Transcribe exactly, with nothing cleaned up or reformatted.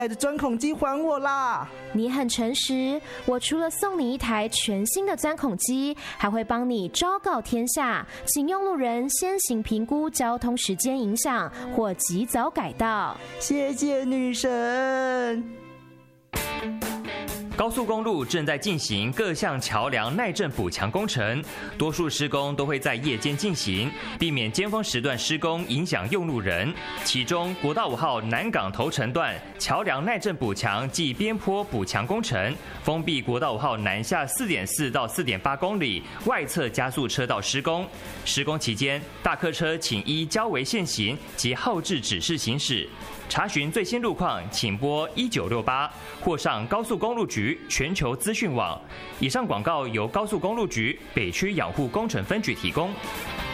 的钻孔机还我啦！ 你很诚实，我除了送你一台全新的钻孔机，还会帮你昭告天下，请用路人先行评估交通时间影响，或及早改道。 谢谢女神。 高速公路正在进行各项桥梁耐震补强工程，多数施工都会在夜间进行，避免尖峰时段施工影响用路人。其中，国道五号南港头城段桥梁耐震补强暨边坡补强工程，封闭国道五号南下 四点四 到 四点八 公里外侧加速车道施工。施工期间，大客车请依交维限行及后置指示行驶。查询最新路况，请拨一九六八或上高速公路局全球资讯网。以上广告由高速公路局北区养护工程分局提供。